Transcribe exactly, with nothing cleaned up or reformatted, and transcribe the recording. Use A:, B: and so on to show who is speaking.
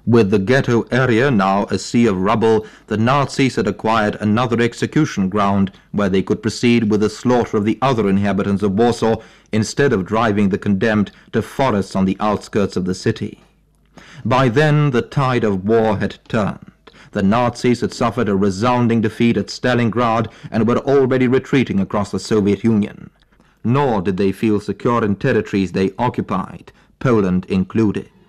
A: With the ghetto area now a sea of rubble, the Nazis had acquired another execution ground where they could proceed with the slaughter of the other inhabitants of Warsaw instead of driving the condemned to forests on the outskirts of the city. By then the tide of war had turned. The Nazis had suffered a resounding defeat at Stalingrad and were already retreating across the Soviet Union. Nor did they feel secure in territories they occupied, Poland included.